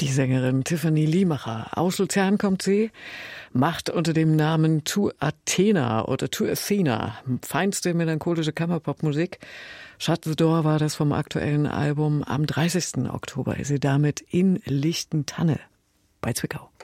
Die Sängerin Tiffany Liemacher. Aus Luzern kommt sie, macht unter dem Namen To Athena oder To Athena feinste melancholische Kammerpopmusik. Shut the Door war das vom aktuellen Album. Am 30. Oktober ist sie damit in Lichtentanne bei Zwickau.